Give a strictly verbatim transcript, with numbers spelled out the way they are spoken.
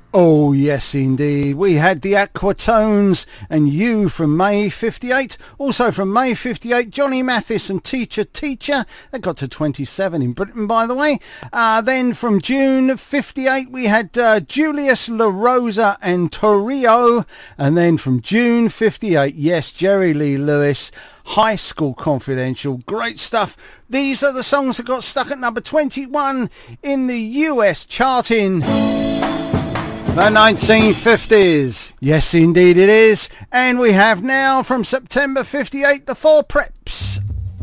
Oh yes indeed, we had the Aquatones and You from May fifty-eight. Also from May fifty-eight, Johnny Mathis and Teacher Teacher. That got to twenty-seven in Britain, by the way. Uh, then from June fifty-eight we had uh, Julius La Rosa and Torrio. And then from June fifty-eight, yes, Jerry Lee Lewis, High School Confidential. Great stuff. These are the songs that got stuck at number twenty-one in the U S charting. The nineteen fifties. Yes, indeed it is. And we have now from September fifty-eight, the Four Prep